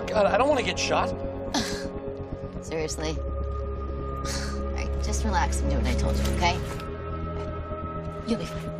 God, I don't want to get shot. Seriously? All right, just relax and do what I told you, okay? You'll be fine.